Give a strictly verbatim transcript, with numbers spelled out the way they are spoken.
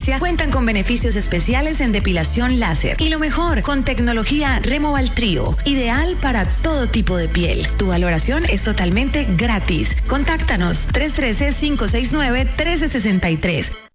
farmacia cuentan con beneficios especiales en depilación láser. Y lo mejor, con tecnología Removal Trio, ideal para todo tipo de piel. Tu valoración es totalmente gratis. Contáctanos tres uno tres, cinco seis nueve, uno tres seis tres